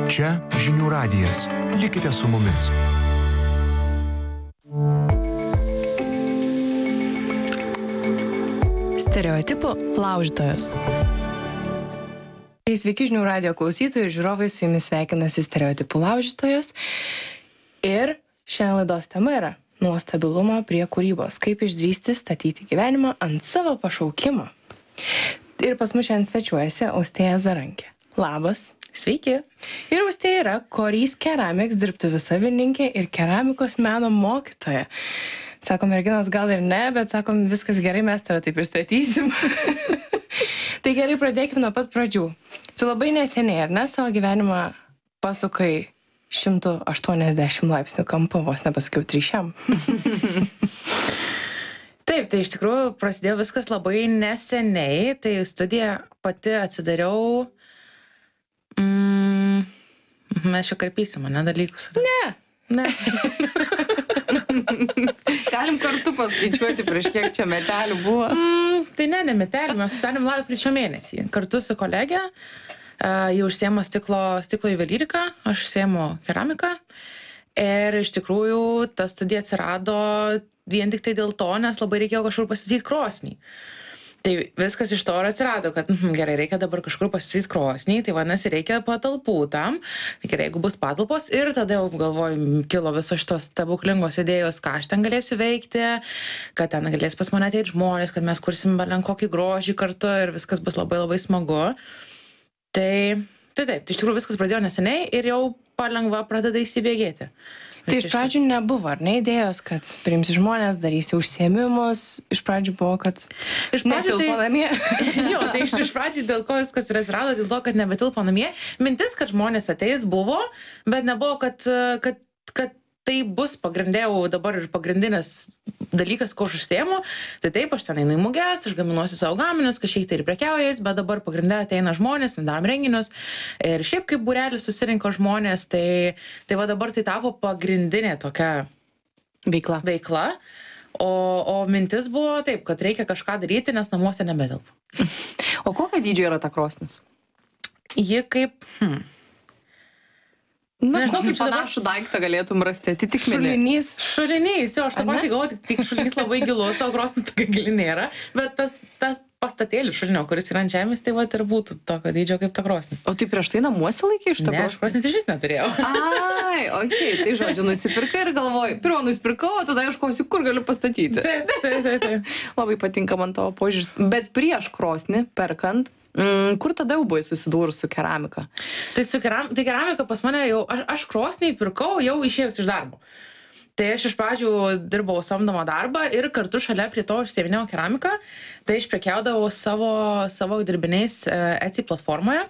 Čia Žinių radijas. Likite su mumis. Stereotipų laužytojas. Sveiki Žinių radijo klausytojai ir žiūrovai, su jumis sveikinasi Stereotipų laužytojas. Ir šiandien laidos tema yra nuo stabilumo prie kūrybos. Kaip išdrįsti statyti gyvenimą ant savo pašaukimo. Ir pas mus šiandien svečiuojasi Austėja Zarankė. Labas. Sveiki. Ir Austėja yra Korys Keramics dirbtuvių savininkė ir keramikos meno mokytoja. Sakom, merginos gal ir ne, bet sakom, viskas gerai, mes tave taip pristatysim. Tai gerai, pradėkime nuo pat pradžių. Tu labai neseniai, ar ne, savo gyvenimą pasukai 180 laipsnių kampą, vos nepasakiau 300. Taip, tai iš tikrųjų prasidėjo viskas labai neseniai, tai studiją pati atsidariau. Mes čia karpysim, ne dalykus? Ne. Galim kartu paskaičiuoti, prieš kiek čia metelių buvo. Tai ne metelių, mes susidarėm lapkričio mėnesį. Kartu su kolegė, ji užsiema stiklo juvelyriką, aš užsiemu keramiką. Ir iš tikrųjų ta studija atsirado vien tik tai dėl to, nes labai reikėjo kažkur pasistatyti krosnį. Tai viskas iš to ir atsirado, kad gerai, reikia dabar kažkur pasistatyti krosnį, tai vadinasi, reikia patalpų tam. Tai gerai, jeigu bus patalpos, ir tada jau galvoju, kilo visos šitos stebuklingos idėjos, ką aš ten galėsiu veikti, kad ten galės pas mane ateiti žmonės, kad mes kursim belen kokį grožį kartu ir viskas bus labai labai smagu. Tai taip, iš tikrųjų viskas pradėjo neseniai ir jau palengva pradeda įsibėgėti. Tai iš pradžių nebuvo, ar ne, idėjos, kad priimsi žmonės, darysi užsiėmimus, iš pradžių buvo, kad netilpo namie. Jo, tai iš pradžių dėl ko viskas ir atsirado, dėl to, kad nebetilpo namie. Mintis, kad žmonės ateis buvo, bet nebuvo, kad tai bus pagrindėjau dabar ir pagrindinis dalykas, ko aš užsiėmu. Tai taip, aš ten einu į muges, aš gaminuosi savo gaminius, kažkiek tai ir prekiaujais, bet dabar pagrindė ateina žmonės, darom renginius. Ir šiaip kaip būrelis susirinko žmonės, tai va dabar tai tapo pagrindinė tokia veikla. O mintis buvo taip, kad reikia kažką daryti, nes namuose nebetelpu. O kokio dydžio yra ta krosnis? Ji kaip... Nežinau, kaip panašų daiktą galėtum rasti, atitikmenį. Šulinys, jo, aš tą patį galvoju, tik šulinys labai gilus, o krosnis tokia gili nėra, bet tas pastatėlis šulinio, kuris yra ant žemės, tai va ir būtų tokio dydžio kaip ta krosnis. O tai prieš tai namuose laikė iš to krosnis? Ne, aš krosnis iš vis neturėjau. Ai, okei, tai žodžiu, nusipirkai ir galvoju, pirmą nusipirkau, o tada ieškosiu, kur galiu pastatyti. Taip. Labai patinka man tavo požiūris. Bet prieš krosnį, perkant, kur tada jau buvai susidūrus su keramika? Tai keramika pas mane jau, aš krosnį pirkau jau išėjus iš darbo. Tai aš iš pradžių dirbau samdomą darbą ir kartu šalia prie to užsieminėjau keramiką. Tai aš prekiaudavau savo dirbiniais Etsy platformoje.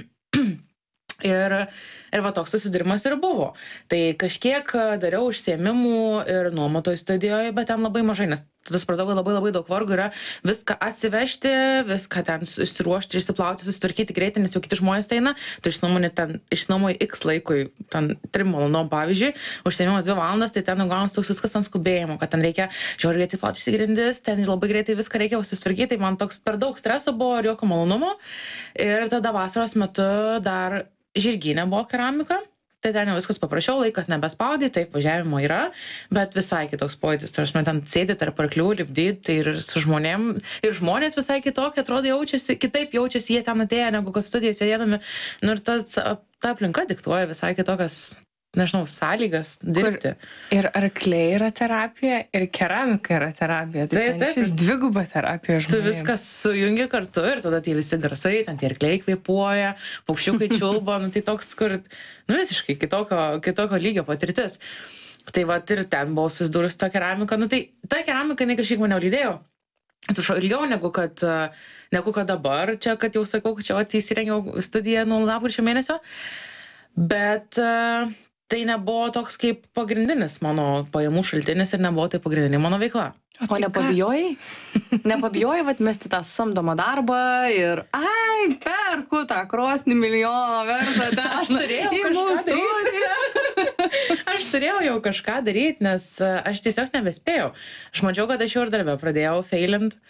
Ir va toks susidūrimas ir buvo. Tai kažkiek dariau užsiėmimų ir nuomotoj studijoje, bet ten labai mažai, nes tada supratau, kad labai labai daug vargo yra viską atsivežti, viską ten išsiruošti, išsiplauti, susitvarkyti greitai, nes jau kiti žmonės eina. Tu išsinuomoji X laikui, ten 3 valandom pavyzdžiui, užsiėmimas 2 valandas, tai ten gaunas toks viskas ant skubėjimo, kad ten reikia žiūrėti greitai plauti išsigrindis, ten labai greitai viską reikia susitvarkyti, tai man toks per daug streso buvo ir jokio malonumo. Ir tada vasaros metu dar Žirginė buvo keramika, tai ten jau viskas paprašiau, laikas nebespaudė, taip važiavimo yra, bet visai kitoks pojūtis. Tai aš man ten sėdėti tarp arklių, lipdyti, tai ir su žmonėm, ir žmonės visai kitokie, atrodo, kitaip jaučiasi jie ten atėję, negu kad studijos sėdėdami. Nu ir ta aplinka diktuoja visai kitokias, nežinau, sąlygas dirbti. Ir arkliai yra terapija, ir keramika yra terapija. Tai šis dviguba terapija žmonėms. Tu viskas sujungi kartu ir tada tie visi garsai, ten tie arkliai kvėpuoja, paukščiukai čiulba, tai toks, kur visiškai kitokio lygio patirtis. Tai va ir ten buvo susidūrus ta keramika. Tai ta keramika, jinai kažkiek mane lydėjo. Atsiprašau, ilgiau negu kad dabar, čia, kad jau sakau, kad čia įsirengiau studiją nuo lapkričio mėnesio. Bet tai nebuvo toks kaip pagrindinis mano pajamų šaltinis ir nebuvo tai pagrindinė mano veikla. O nepabijojai? Nepabijojai mesti tą samdomą darbą ir perku tą krosnį milijono vertą. Aš turėjau jau kažką daryti, nes aš tiesiog nebespėjau. Aš mačiau, kad aš jau ir darbę pradėjau failint.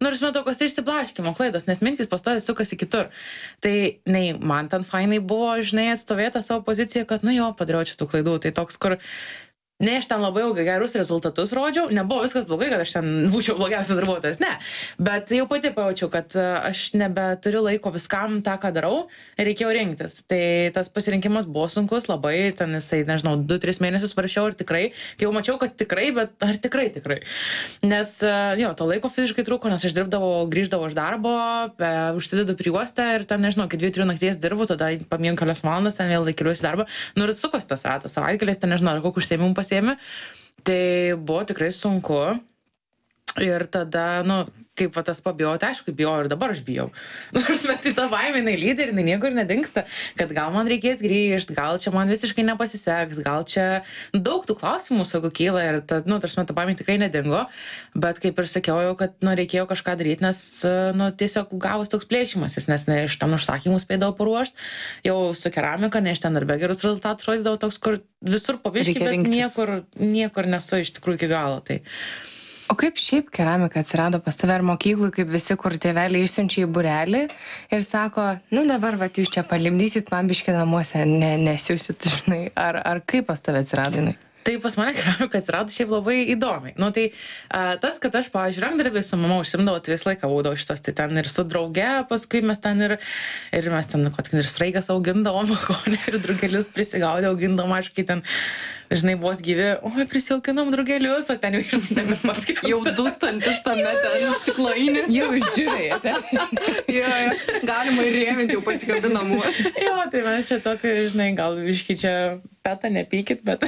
nors metu tokios išsiblaškymo klaidos, nes mintys pastoviai sukasi kitur. Tai nei man ten fainai buvo, žinai, atstovėta savo poziciją, kad, nu jo, padariau čia tų klaidų. Tai toks, kur ne, aš ten labai gerus rezultatus rodžiau, nebuvo viskas blogai, kad aš ten būčiau blogiausias darbuotojas, ne. Bet jau pati pajaučiau, kad aš nebeturiu laiko viskam tą, ką darau, ir reikėjo rinktis. Tai tas pasirinkimas buvo sunkus labai, ten jisai, nežinau, 2-3 mėnesius varšiau ir tikrai, kai jau mačiau, kad tikrai, bet ar tikrai. Nes, jo, to laiko fiziškai trūko, nes aš grįždavau iš darbo, užsidedu prijuostę ir ten, nežinau, iki 2-3 nakties dirbu, tada pamiegu kelias valandas, ten vėl keliuosi į darbą, nu ir sukos tas ratas, savaitgaliais, ten nežinau, ar kokių užsiėmimų pasiėmė, tai buvo tikrai sunku ir tada, nu, kaip va tas pabijau, tai aišku, bijau ir dabar aš bijau. Nors bet ta baimė, jinai lydi ir jinai niekur nedingsta, kad gal man reikės grįžti, gal čia man visiškai nepasiseks, gal čia daug tų klausimų sako kyla ir ta baimė tikrai nedingo, bet kaip ir sakiau jau, kad nu, reikėjo kažką daryti, nes nu, tiesiog gavus toks plėšimasis, nes ne iš ten užsakymų spėdavau paruošti, jau su keramika, ne iš ten darbe gerus rezultatus rodydavau toks, kur visur paviškai, bet niekur nesu iš tikrųjų iki galo. Tai. O kaip šiaip keramika atsirado pas tave ar mokyklui, kaip visi, kur tėveliai išsiunčia į būrelį ir sako, nu dabar va, jūs čia palipdysit, man biškį namuose nesiūsit, žinai, ar kaip pas tave atsirado jinai? Tai pas mane keramika atsirado šiaip labai įdomiai. Nu, tai tas, kad aš, pavyzdžiui, rankdarbį su mama užsimdavau, tai visą laiką būdavo šitas, tai ten ir su drauge, paskui mes ten ir mes ten, ir sraigas augindavom, ir drugelius prisigaudė augindavom, aišku, ten, žinai, vos gyvi, oi, prisijaukinom drugelius, o ten jau išdavėme paskirti. Jau dūstantis tame ten stiklainį. Jau išdžiūrėjate. Jo, galima ir rėminti, jau pasikabina namuose. Jo, tai mes čia tokį, žinai, gal viškai čia petą nepykit, bet...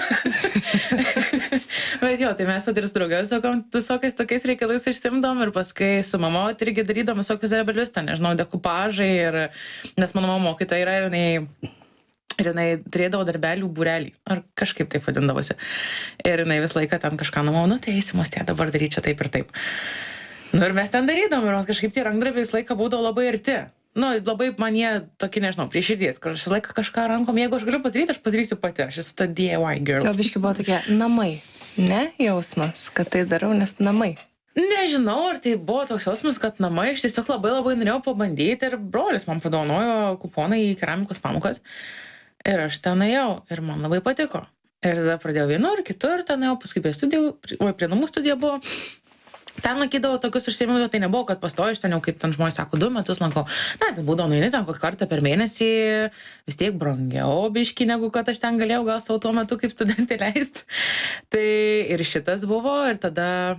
bet jo, tai mes ir su draugiais visokiais tokiais reikalais išsimdom ir paskui su mama irgi darydom visokius darbelius, ten, nežinau, dekupažai ir... Nes mano mama mokytoja yra ir jinai turėdavo darbelių būrelį, ar kažkaip taip vadindavosi. Ir jinai visą laiką ten kažką namau, nu tai eisimos tie dabar daryti čia taip ir taip. Nu ir mes ten darydom ir kažkaip tie rankdarbiai visą laiką būdavo labai arti. Nu, labai man jie tokie, nežinau, prie širdies, kur aš visą laiką kažką rankom, jeigu aš galiu pasidaryti, aš pasidarysiu pati, aš esu ta DIY girl. Gal biškai buvo tokie namai, ne jausmas, kad tai darau, nes namai. Nežinau, ar tai buvo toks jausmas, kad namai, aš tiesiog labai norėjau pabandyti ir brolis man padovanojo kuponą į keramikos pamokas. Ir aš ten ėjau ir man labai patiko. Ir tada pradėjau vienur, kitur, ten ėjau, paskui prie namų studija buvo. Ten lankydavau tokius užsiėmimus, bet tai nebuvo, kad pastoju, aš ten jau kaip ten žmonės sako, 2 metus lankau. Na, tai būdavo nueini ten kokį kartą per mėnesį, vis tiek brangiau biški, negu kad aš ten galėjau gal savo tuo metu kaip studentė leisti. Tai ir šitas buvo, ir tada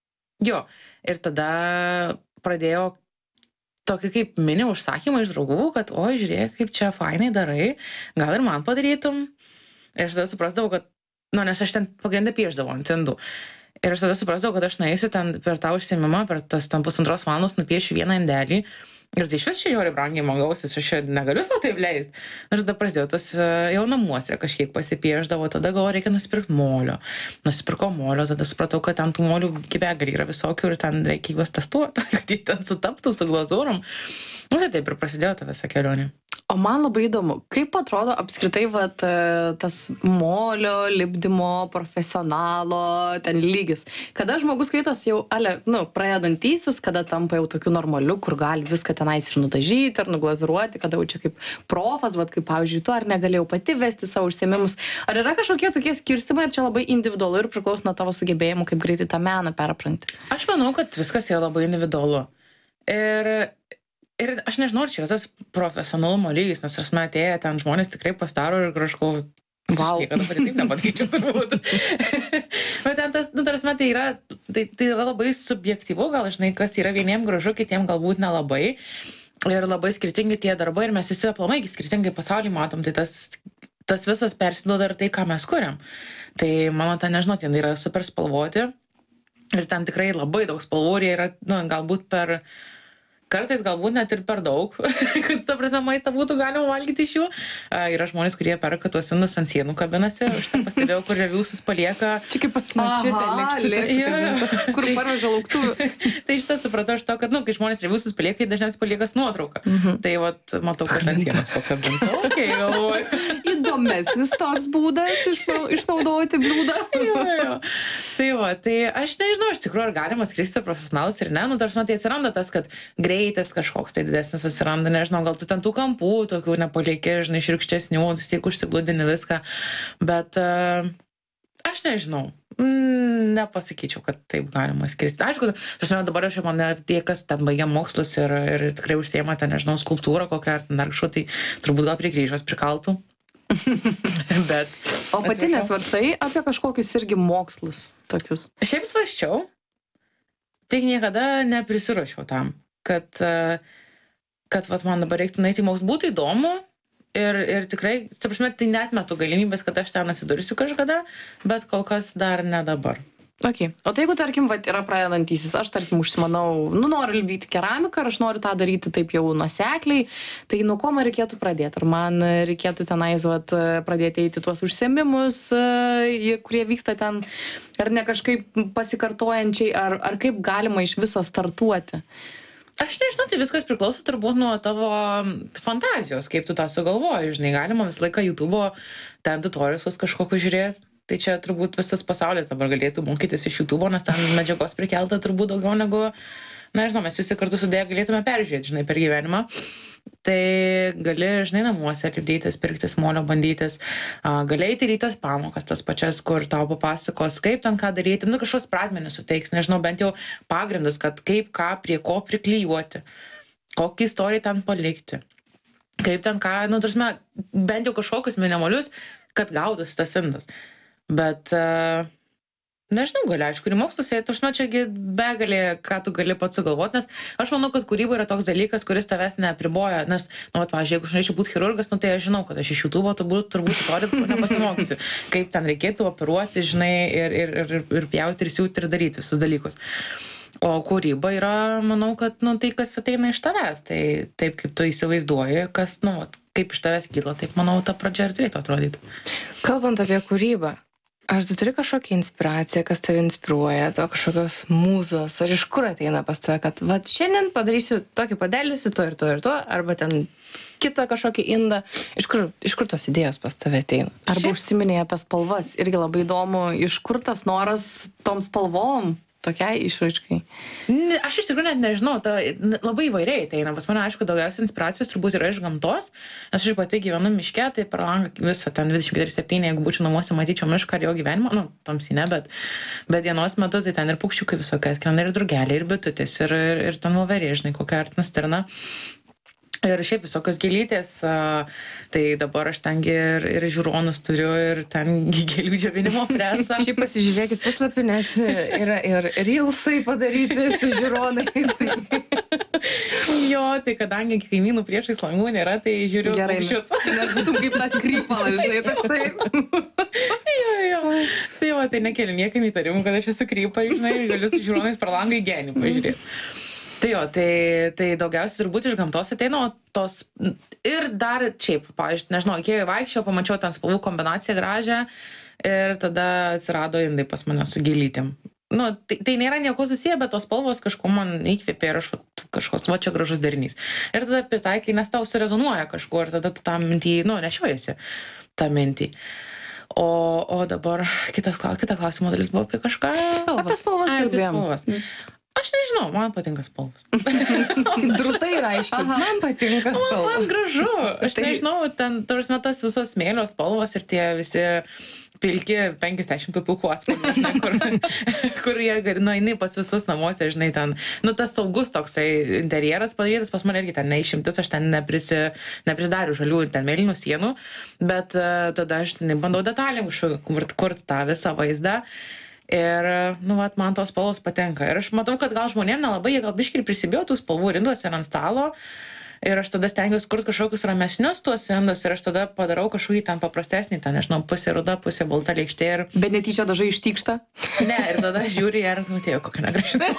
pradėjau tokį kaip mini užsakymą iš draugų, kad, oi, žiūrėk, kaip čia fainai darai, gal ir man padarytum. Ir aš tada suprasdavau, kad, nu, nes aš ten pagrindę piešdavau ant indų. Ir aš tada suprasdavau, kad aš nueisiu ten per tą užsiėmimą, per tas ten 1,5 valandos nupiešiu vieną indelį. Ir tai iš vis čia žiauriai brangiai man gausis, aš čia negaliu savo taip leisti. Ir tada prasidėjau tas jau namuose kažkiek pasipieždavo, tada galvoju, reikia nusipirkti molio. Nusipirkau molio, tada supratau, kad ten tų molių begalė yra visokių ir ten reikia juos testuoti, kad jie ten sutaptų su glazūrom. Nu, tai taip ir prasidėjo ta visa kelionė. O man labai įdomu, kaip atrodo apskritai vat, tas molio, lipdymo, profesionalo ten lygis. Kada žmogus skaitos jau, pradedantysis, kada tampa jau tokiu normaliu, kur gali viską tenais ir nudažyti, ar nuglazūruoti, kada jau čia kaip profas, vat, kaip pavyzdžiui, tu ar negalėjau pati vesti savo užsiėmimus. Ar yra kažkokie tokie skirstimai, ar čia labai individualu ir priklauso nuo tavo sugebėjimų, kaip greitai tą meną perapranti? Aš manau, kad viskas yra labai individualu. Ir aš nežinau, ar čia yra tas profesionalumo lygis, nes aš atėję ten žmonės tikrai pastaro ir kažko, wow, kad pati taip nepadaryčiau turbūt. Bet ten tas, tai yra labai subjektyvu, gal žinai, kas yra vieniem gražu, kitiem galbūt nelabai. Ir labai skirtingi tie darbai ir mes visi aplamai skirtingai pasaulį matom, tai tas visas persiduoda ir tai, ką mes kuriam. Tai mano ten, nežinau, ten yra super spalvoti ir ten tikrai labai daug spalvų ir jie yra, galbūt kartais galbūt net ir per daug, kad, ta prasme, maistą būtų galima valgyti iš jų. Yra žmonės, kurie perka tuos indus ant sienų kabinasi. Aš ten pastebėjau, kur reviusus palieka. Čia kaip pas mačiutę, kur parveža lauktuvų. Tai šitą supratau aš to, kad, kai žmonės reviusus palieka, dažniausiai paliekas nuotrauką. Tai vat, matau, kad ant sienos pakabinta. Okay, galvoju. įdomesnis toks būdas išnaudoti bliūdą. Jo. Tai va, tai aš nežinau, iš tikrųjų, ar galima skristi profesionalus ir ne, nu, tarsi, tai atsiranda tas, kad greitis kažkoks tai didesnis atsiranda, nežinau, gal tu ten tų kampų tokių nepalieki, žinai, širkštesnių, vis tiek užsigludini viską, bet aš nežinau. Nepasakyčiau, kad taip galima skristi. Aišku, dabar aš man tie, kas ten baigia mokslus ir tikrai užsiema ten, nežinau, skulptūrą kokią ar ten dar kažko, tai turbūt gal prie kryžiaus prikaltų. Bet, o pati nesvarstai apie kažkokius irgi mokslus tokius? Šiaip svarsčiau, tik niekada neprisiruošiau tam, kad vat, man dabar reiktų nueiti į mokslus, būtų įdomu. Ir tikrai, tai neatmetu galimybės, kad aš ten atsidursiu kažkada, bet kol kas dar ne dabar. Okay. O tai jeigu, tarkim, yra pradedantysis, aš, tarkim, užsimanau, noriu vykti keramiką, ar aš noriu tą daryti taip jau nuosekliai, tai nuo ko man reikėtų pradėti? Ar man reikėtų tenais pradėti eiti tuos užsiėmimus, kurie vyksta ten, ar ne kažkaip pasikartojančiai, ar kaip galima iš viso startuoti? Aš nežinau, tai viskas priklauso turbūt nuo tavo fantazijos, kaip tu tą sugalvoji, žinai, galima visą laiką YouTube'o ten tutorialus kažkokius žiūrėti, tai čia turbūt visas pasaulis dabar galėtų mokytis iš YouTube'o, nes ten medžiagos prikelta turbūt daugiau negu, nežinau, mes visi kartu sudėję galėtume peržiūrėti, žinai, per gyvenimą. Tai gali, žinai, namuose lipdytis, pirktis molio, bandytis, gali eiti į tas pamokas, tas pačias, kur tau papasakos, kaip ten ką daryti, kažkoks pradmenis suteiks, nežinau, bent jau pagrindus, kad kaip ką prie ko priklijuoti, kokį istoriją ten palikti, kaip ten ką, tarsi, bent jau kažkokius minimalius, kad gaudus tas indas. Bet nežinau, gali, aišku, ir mokslus, tarsi, čiagi begalė, ką tu gali pats sugalvoti, nes aš manau, kad kūryba yra toks dalykas, kuris tavęs neapriboja, nes, pavyzdžiui, jeigu aš norėčiau būti chirurgas, tai aš žinau, kad aš iš YouTube'o turbūt tutorialus nepasimokysiu, kaip ten reikėtų operuoti, žinai, ir pjauti, ir siūti, ir daryti visus dalykus. O kūryba yra, manau, kad, tai, kas ateina iš tavęs, tai taip, kaip tu įsivaizduoji, kas, kaip iš tavęs kyla, taip, manau, ta pradžia ir turėtų atrodyti. Kalbant apie kūrybą, ar tu turi kažkokią inspiraciją, kas tave inspiruoja, to kažkokios mūzos, ar iš kur ateina pas tave, kad šiandien padarysiu tokį padelį su to ir to ir to, arba ten kitą kažkokį indą, iš kur tos idėjos pas tave ateina? Arba užsiminėjai apie spalvas, irgi labai įdomu, iš kur tas noras tom spalvom? Tokiai išraiškai? Aš iš tikrųjų net nežinau, labai įvairiai ateina. Pas mane, aišku, daugiausia inspiracijos turbūt yra iš gamtos, nes aš pati gyvenu miške, tai per langą visą ten 24/7, jeigu būčiau namuose, matyčiau mišką ir jo gyvenimą, tamsi ne, bet dienos metu tai ten ir paukščiukai visokie, ten ir drugeliai, ir bitutės, ir ten voverė, žinai, kokia artina stirna. Ir šiaip visokios gėlytės, tai dabar aš ten ir žiūronus turiu, ir ten gėlių džiovinimo presą. Šiaip pasižiūrėkit puslapį, nes yra ir reelsai padaryti su žiūronais. Jo, tai kadangi kaimynų priešais langų nėra, tai žiūriu paukščius. Nes būtum kaip tas krypalas, žinai, toksai. Jo. Tai va, tai nekeliu niekam įtarimų, kad aš esu krypa, žinai, galiu su žiūronais per langą į genį pažiūrėti. Tai jo, tai daugiausiai turbūt iš gamtos ateina, o tos ir dar šiaip, pavyzdžiui, nežinau, įkėjau vaikščiau, pamačiau ten spalvų kombinaciją gražią ir tada atsirado indai pas mane su gėlytėm. Tai nėra nieko susiję, bet tos spalvos kažko man įkvėpė ir aš kažkoks, čia gražus derinys. Ir tada pritaikai, nes tau surezonuoja kažkur ir tada tu tą mintį, nešiojasi tą mintį. O dabar kita klausimo dalis buvo apie kažką. Apie spalvas kalbėjom. Aš nežinau, man patinka spalvos. Taip drūtai ir aiškiai. Man patinka spalvos. Man gražu. Aš nežinau, ten, tarsi, tas visos smėlio spalvos ir tie visi pilki 50 pilkų atspalvių, kur jie, eini pas visus namuose, žinai, ten, tas saugus toksai interjeras padarytas, pas mane irgi ten neišimtis, aš ten neprisidariu žalių ir ten mėlynų sienų, bet tada aš bandau detalėm kurti tą visą vaizdą. Ir, man tos spalvos patenka. Ir aš matau, kad gal žmonėm nelabai, jie gal biškį prisibėjo tų spalvų ir induose ir ant stalo. Ir aš tada stengiuosi kurti kažkokius ramesnius tuos indus ir aš tada padarau kažkokį ten paprastesnį, ten, nežinau, pusė ruda, pusė balta lėkštė. Bet netyčia dažai ištykšta? Ne, ir tada žiūri ir matėjau, kokia negražina.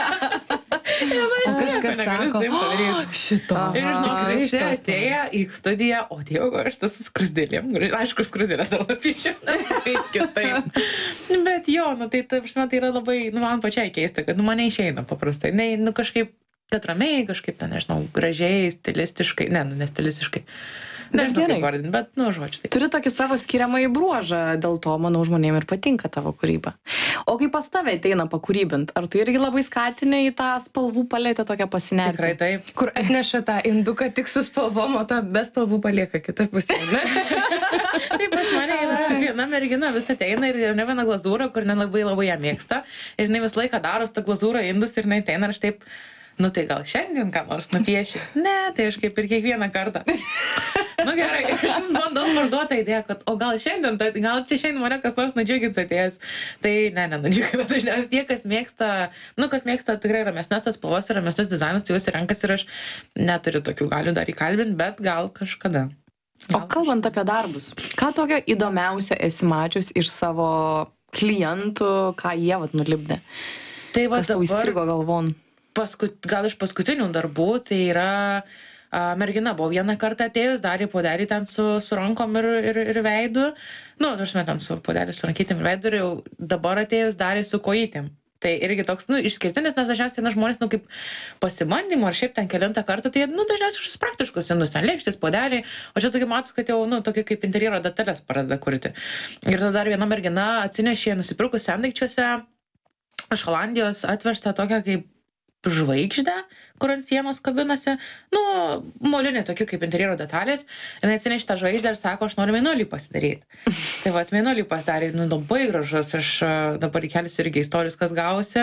Kažkas sako, šito. Ir žinau, visi atėję į studiją, o Dievo, aš tas su skrusdėlėm. Aišku, skrusdėlės dar lapyčiau, kaip kitaip. Bet jo, tai yra labai, man pačiai keista, kad man neišeina paprastai. Kažkaip, kad ramiai, kažkaip ten, nežinau, gražiai, stilistiškai, ne stilistiškai. Nežinau, gerai. kaip vardinti, bet, nu, žodžiu. Tai. Turi tokį savo skiriamąjį bruožą, dėl to, manau, žmonėm ir patinka tavo kūryba. O kai pas tave ateina pakūrybint, ar tu irgi labai skatinai į tą spalvų paletę tokią pasinerti? Tikrai taip. Kur atneša tą induką tik su spalvom, o tą be spalvų palieka kitą pusę, ne? Taip, pas mane yra viena mergina, vis ateina ir ne viena glazūra, kur nelabai ją mėgsta. Ir jinai visą laiką daro tą glazūrą indus ir jinai ateina ir aš taip, nu tai gal šiandien ką nors nupieši. Ne, tai aš kaip ir kiekvieną kartą. Nu gerai, ir aš vis bandau parduotą idėją, kad o gal šiandien, gal čia šiandien mane kas nors nudžiugins atėjęs. Tai nenudžiugina dažniausiai tie, kas mėgsta tikrai ramesnes tas spalvas ir ramesnius dizainus, tai jūs renkas ir aš neturiu tokių galių dar įkalbinti, bet gal kažkada. O kalbant apie darbus, ką tokio įdomiausia esi mačius iš savo klientų, ką jie nulipdė? Tai va kas tau įstrigo galvon? Gal iš paskutinių darbų, tai yra mergina buvo vieną kartą atėjus, darė podelį ten su rankom ir veidu. Nu, tarsi ten su podelį su rankytėm ir veidu ir jau dabar atėjus darė su kojytėm. Tai irgi toks, išskirtinis, nes dažniausiai žmonės, kaip pasibandymu ar šiaip ten kelintą kartą, tai, dažniausiai kažkokius praktiškus indus, ten lėkštės, podeliai, o čia tokia matos, kad jau, tokia kaip interjero detalės pradeda kurti. Ir tada dar viena mergina atsinešė nusipirkus sendaikčiuose iš Holandijos atvežtą tokią kaip žvaigždę, kur ant sienos kabinasi, molinė tokia kaip interjero detalės, ir atsinešė tą žvaigždę ir sako, aš noriu mėnulį pasidaryti. Tai va, mėnulį pasidarė, labai gražus, aš dabar įkelsiu irgi istorijos, kas gausi.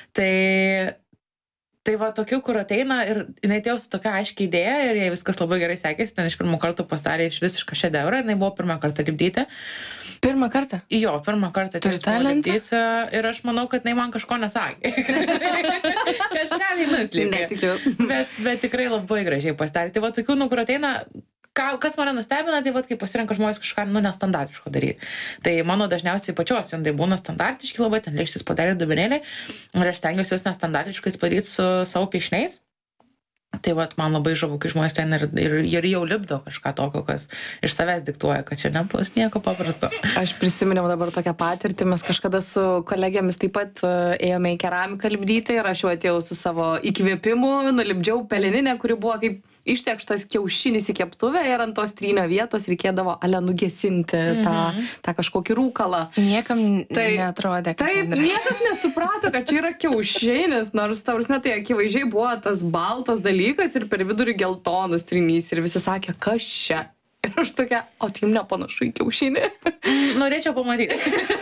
Tai va, tokių, kur ateina ir jinai atėjo su tokia aiškia idėja ir jai viskas labai gerai sekėsi, ten iš pirmo karto pasidarė iš visišką šedevrą, jinai buvo pirmą kartą lipdyti. Pirmą kartą? Jo, pirmą kartą lipdyti ir aš manau, kad jinai man kažko nesakė. Kažką jinai nuslėpė. Netikiu. Bet tikrai labai gražiai pasidarė. Tai va, tokių, kur ateina, kas mane nustebina, tai va, kai pasirenka žmonės kažką, nestandartiško daryti. Tai mano dažniausiai pačios indai būna standartiški labai, ten lėkštės, podeliai, dubenėliai, ir aš stengiuosi juos nestandartiškais padaryti su savo piešiniais. Tai va, man labai žavu, kai žmonės ten ir jau lipdo kažką tokio, kas iš savęs diktuoja, kad čia nebus nieko paprasto. Aš prisiminiau dabar tokią patirtį, mes kažkada su kolegėmis taip pat ėjome į keramiką lipdyti ir aš jau atėjau su savo įkvėpimu, nulipdžiau peleninę, kuri buvo kaip ištekštas kiaušinis į keptuvę ir ant tos trynio vietos reikėdavo nugesinti tą kažkokį rūkalą. Niekam neatrodė, kad taip, niekas nesuprato, kad čia yra kiaušinis, nors tai akivaizdžiai buvo tas baltas dalykas ir per vidurį geltonas trynys ir visi sakė, kas čia? Ir aš tokia, o tai jums nepanašu į kiaušinį. Norėčiau pamatyti.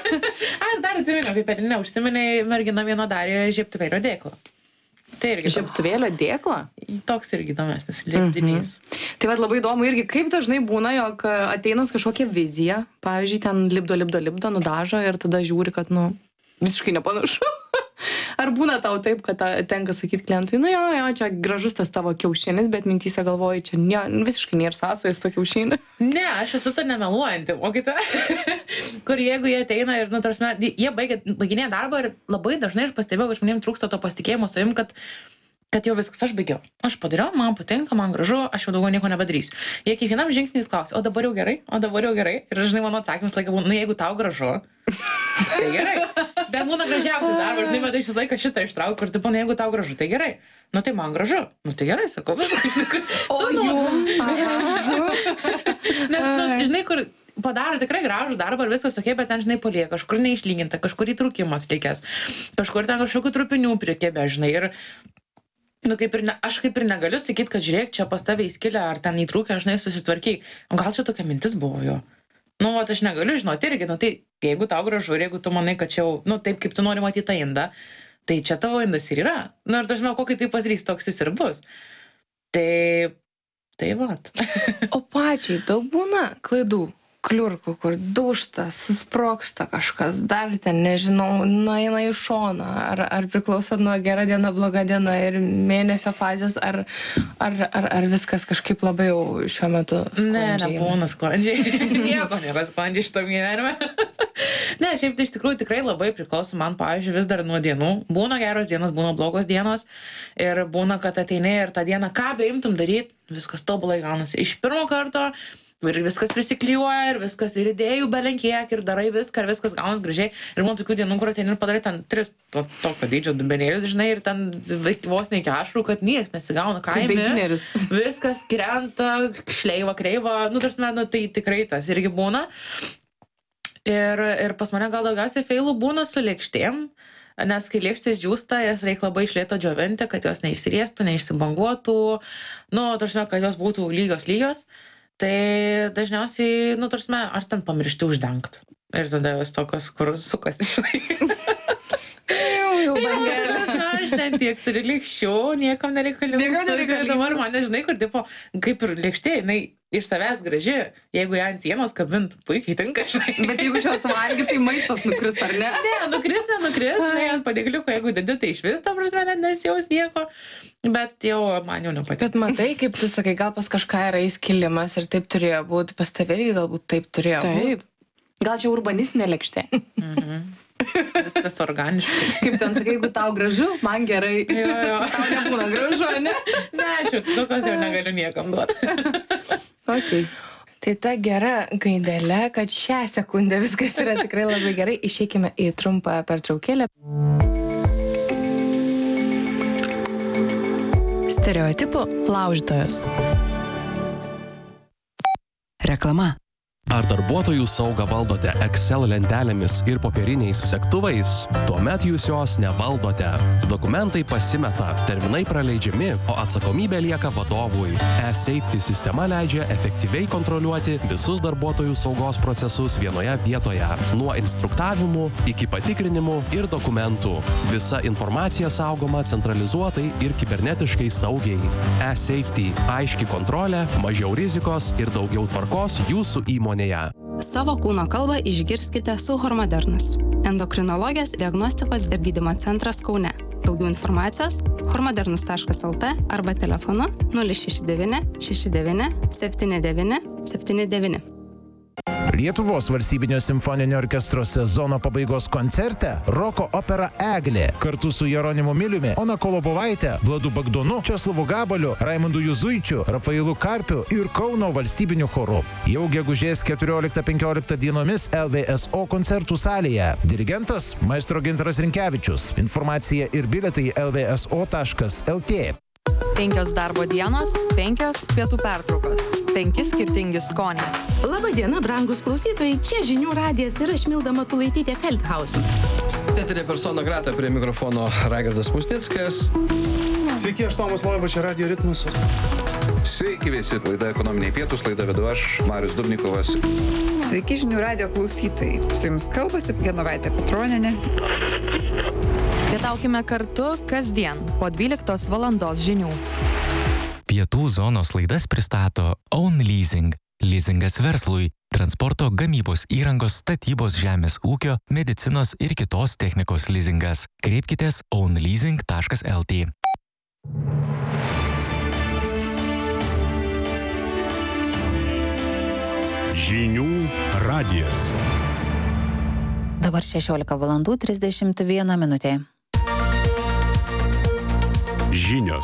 Ar dar atsiminiau, kaip peleninę užsiminė, mergina viena darė žiebtuvėlio dėklą. Tai irgi žiebtuvėlio dėklą? Toks irgi įdomesnis lipdinys. Tai vad labai įdomu irgi, kaip dažnai būna, jog ateina kažkokia vizija, pavyzdžiui, ten lipdo, nudažo ir tada žiūri, kad, visiškai nepanašu. Ar būna tau taip, kad tenka sakyti klientui, jo, čia gražus tas tavo kiaušinis, bet mintyse galvoji, čia visiškai nėra sąsajos to kiaušinį? Ne, aš esu to nemeluojanti, mokyta. Kur jeigu jie ateina ir, jie baiginėja darbą ir labai dažnai aš pastebėjau, kad žmonėms trūksta to pasitikėjimo savim, kad jau viskas, aš baigiau. Aš padariau, man patinka, man gražu, aš jau daugiau nieko nebedarysiu. Jie kiekvienam žingsnį klausia, o dabar jau gerai. Ir žinai, mano atsakymas laiką būna, jeigu tau gražu, tai gerai. Bet būna gražiausias darbas, žinai, bet aš visą laiką šitą ištraukiu, kur tipo, jeigu tau gražu, tai gerai. Tai man gražu. Tai gerai, sakau, viskas. O gražu. Nes, žinai, kur padaro tikrai gražų darbą ir viskas okei, bet ten, žinai, palieka, kažkur neišlyginta, kažkur įtrūkimas reikės, kažkur ten kažkokių trupinių prikėbė, žinai. Ir aš kaip ir negaliu sakyti, kad žiūrėk, čia pas tave įskilę ar ten įtrūkę, žinai, susitvarkiai. Gal čia tokia mintis buvo jo? Aš negaliu žinoti irgi, tai jeigu tau gražu ir jeigu tu manai, kad čia jau, taip kaip tu nori matyti tą indą, tai čia tavo indas ir yra. Ir aš žinau, kokį tai pasidarys, toks jis ir bus. Tai vat. O pačiai daug būna klaidų, kliurkų, kur dūšta, susproksta kažkas, dar ten, nežinau, nueina į šoną, ar priklauso nuo gera diena, bloga diena ir mėnesio fazės, ar viskas kažkaip labai jau šiuo metu sklandžiai? Ne, nebūna sklandžiai. Nieko nėra sklandžiai šitam gyvenime. Ne, šiaip tai iš tikrųjų tikrai labai priklauso man, pavyzdžiui, vis dar nuo dienų. Būna geros dienos, būna blogos dienos ir būna, kad ateini ir tą dieną, ką beimtum daryti, viskas tobulai gaunasi. Iš pirmo karto Ir viskas prisiklijuoja, ir viskas, ir idėjų belenkiek, ir darai viską, ir viskas gaunas gražiai. Ir man tokių dienų, kur ateini ir padarai ten 3 tokio dydžio dubenėlius, žinai, ir ten vos ne iki ašarų, kad nieks nesigauna kaime. Viskas krenta, šleiva, kreiva, tarsi, tai tikrai tas irgi būna. Ir pas mane gal daugiausiai feilų būna su lėkštėm, nes kai lėkštės džiūsta, jas reikia labai iš lėto džiovinti, kad jos neišsiriestų, neišsibanguotų, tarsi, kad jos būtų lygios. Tai dažniausiai, tarsi, ar ten pamiršti uždengti. Ir tada jos tokios, kur sukasi, žinai. Jau bangelės, aš ten tiek turiu lėkščių, niekam nereikalingų. Dabar man nežinai, kur tipo, kaip ir lėkštė, jinai iš savęs graži, jeigu ją ant sienos kabint, puikiai tinka, žinai. Bet jeigu šios valgy, tai maistas nukris, ar ne? Ne, nenukris, žinai, ant padėkliuko, jeigu dedi, tai iš vis, ta prasme, net nesijaus nieko, bet jau man jau nepatinka. Bet matai, kaip tu sakai, gal pas kažką yra įskilimas ir taip turėjo būti, pas tavėlį galbūt taip turėjo būti. Gal čia urbanistinė lėkštė? Viskas organiškai. Kaip ten sakai, jeigu tau gražu, man gerai. Jo. Tau nebūna gražu, ne? Ne, aš jau tokios jau negaliu niekam duoti. Okay. Tai ta gera gaidelė, kad šią sekundę viskas yra tikrai labai gerai. Išeikime į trumpą pertraukėlę. Stereotipų laužytojas. Reklama. Ar darbuotojų saugą valdote Excel lentelėmis ir popieriniais sektuvais? Tuomet jūs jos nevaldote. Dokumentai pasimeta, terminai praleidžiami, o atsakomybė lieka vadovui. E-Safety sistema leidžia efektyviai kontroliuoti visus darbuotojų saugos procesus vienoje vietoje. Nuo instruktavimų iki patikrinimų ir dokumentų. Visa informacija saugoma centralizuotai ir kibernetiškai saugiai. E-Safety – aiški kontrolė, mažiau rizikos ir daugiau tvarkos jūsų įmonėje. Savo kūno kalbą išgirskite su Hormodernas. Endokrinologijos diagnostikos ir gydymo centras Kaune. Daugiau informacijos hormodernus.lt arba telefonu 069 69 79 79. Lietuvos valstybinio simfoninio orkestro sezono pabaigos koncerte roko opera Eglė kartu su Jeronimu Miliumi, Ona Kolobovaitė, Vladu Bagdonu, Česlovu Gabaliu, Raimundu Juzuičiu, Rafailu Karpiu ir Kauno valstybiniu choru. Jau gegužės 14-15 dienomis LVSO koncertų salėje. Dirigentas maestro Gintaras Rinkevičius. Informacija ir bilietai lvso.lt. 5 darbo dienos, 5 pietų pertraukos, 5 skirtingi skoniai. Labadiena, brangus klausytojai, čia Žinių radijas ir aš Milda Matulaitytė Feldhausen. Teatrė persona grata, prie mikrofono Raigardas Musnickas. Sveiki, aš Tomas Loiba, čia Radio Ritmas. Sveiki visi, laida Ekonominiai pietūs, laida vedu aš, Marius Dubnikovas. Sveiki, Žinių radijo klausytojai. Su jumis kalbasi Genovaitė Petronienė. Pietaukime kartu kasdien po 12 valandos žinių. Pietų zonos laidas pristato Own Leasing. Leasingas verslui, transporto, gamybos įrangos, statybos, žemės ūkio, medicinos ir kitos technikos leasingas. Kreipkitės ownleasing.lt. Žinių radijas. Dabar 16:31 minutė. Žinios.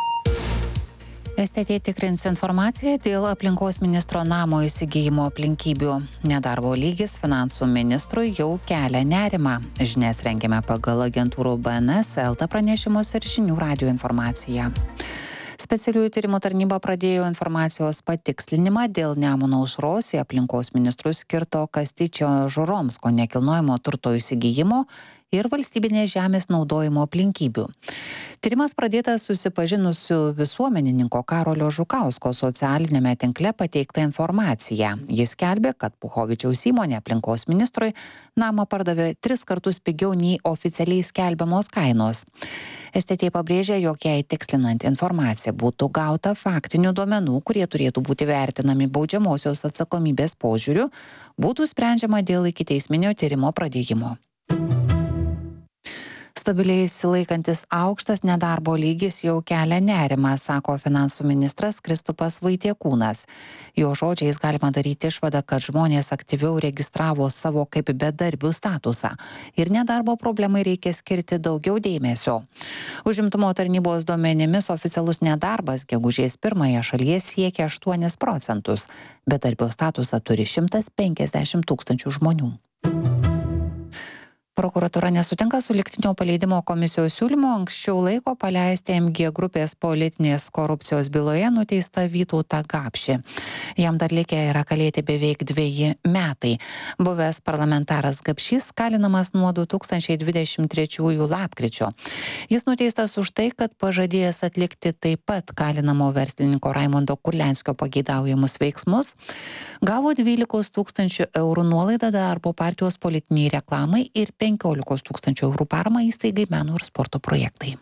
STT tikrins informaciją dėl aplinkos ministro namo įsigijimo aplinkybių. Nedarbo lygis finansų ministrui jau kelia nerimą. Žinias rengiame pagal agentūrų BNS, LT pranešimus ir Žinių radijo informaciją. Specialiųjų tyrimų tarnyba pradėjo informacijos patikslinimą dėl Nemuno aušros į aplinkos ministrus skirto Kastyčio Žuromsko nekilnojamo turto įsigijimo ir valstybinės žemės naudojimo aplinkybių. Tyrimas pradėtas susipažinus su visuomenininko Karolio Žukausko socialinėme tinkle pateikta informacija. Jis skelbė, kad Puchovičiaus įmonė aplinkos ministrui namą pardavė 3 kartus pigiau nei oficialiai skelbiamos kainos. STT pabrėžė, jog jei tikslinant informaciją būtų gauta faktinių duomenų, kurie turėtų būti vertinami baudžiamosios atsakomybės požiūriu, būtų sprendžiama dėl ikiteisminio tyrimo pradėjimo. Stabiliai išsilaikantis aukštas nedarbo lygis jau kelia nerimą, sako finansų ministras Kristupas Vaitiekūnas. Jo žodžiais galima daryti išvadą, kad žmonės aktyviau registravo savo kaip bedarbių statusą ir nedarbo problemai reikia skirti daugiau dėmesio. Užimtumo tarnybos duomenimis oficialus nedarbas gegužės 1 šalyje siekia 8%, bedarbio statusą turi 150 000 žmonių. Prokuratūra nesutinka su lygtinio paleidimo komisijos siūlymu anksčiau laiko paleisti MG grupės politinės korupcijos byloje nuteistą Vytautą Gapšį. Jam dar likę yra kalėti beveik 2 metai. Buvęs parlamentaras Gapšys kalinamas nuo 2023 lapkričio. Jis nuteistas už tai, kad pažadėjęs atlikti taip pat kalinamo verslininko Raimondo Kurlianskio pageidaujamus veiksmus, gavo 12 000 eurų nuolaidą darbo partijos politiniai reklamai ir 15 000 eurų paramą įstaigai meno ir sporto projektai.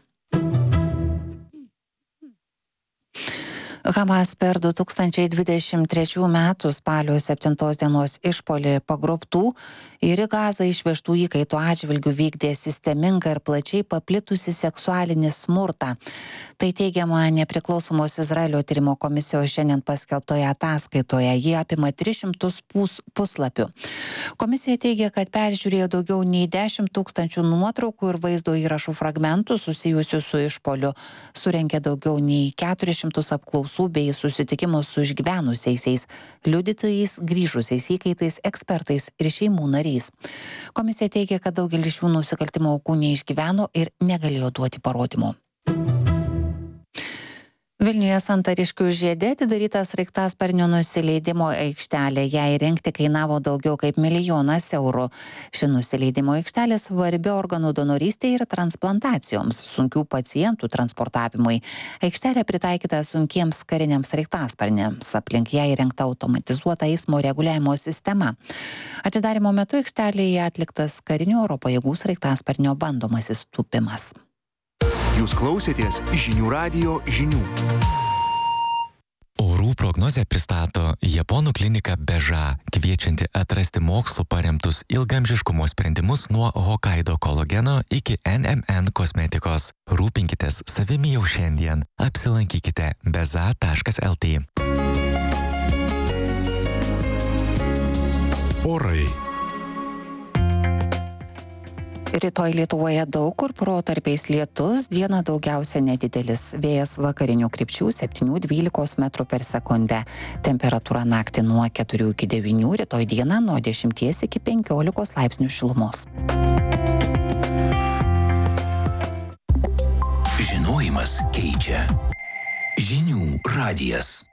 Hamas per 2023 metų spalio 7 dienos išpuolį pagrobtų ir į Gazą išvežtų įkaitų atžvilgių vykdė sistemingą ir plačiai paplitusi seksualinį smurtą. Tai teigiama nepriklausomos Izraelio tyrimo komisijos šiandien paskelbtoje ataskaitoje. Jie apima 300 puslapių. Komisija teigia, kad peržiūrėjo daugiau nei 10 000 nuotraukų ir vaizdo įrašų fragmentų susijusių su išpuoliu. Surengė daugiau nei 400 apklausų bei susitikimus su išgyvenusiaisiais, liudytojais, grįžusiais įkaitais, ekspertais ir šeimų nariais. Komisija teigia, kad daugelis šių nusikaltimo aukų neišgyveno ir negalėjo duoti parodymų. Vilniuje Santariškių žiede atidarytas sraigtasparnio nusileidimo aikštelė. Ją įrengti kainavo daugiau kaip 1 000 000 eurų. Ši nusileidimo aikštelė svarbi organų donorystei ir transplantacijoms, sunkių pacientų transportavimui. Aikštelė pritaikyta sunkiems kariniams sraigtasparniams. Aplink ją įrengta automatizuota eismo reguliavimo sistema. Atidarymo metu aikštelėje atliktas karinių oro pajėgų sraigtasparnio bandomasis tūpimas. Jūs klausėtės Žinių radijo žinių. Orų prognozę pristato Japonų klinika Beža, kviečianti atrasti mokslu paremtus ilgamžiškumo sprendimus nuo Hokkaido kolageno iki NMN kosmetikos. Rūpinkitės savimi jau šiandien. Apsilankykite beza.lt. Orai. Rytoj Lietuvoje daug kur protarpiais lietus, dieną daugiausia nedidelis. Vėjas vakarinių krypčių 7–12 metrų per sekundę. Temperatūra naktį nuo 4 iki 9, rytoj dieną nuo 10 iki 15 laipsnių šilumos. Žinojimas keičia. Žinių radijas.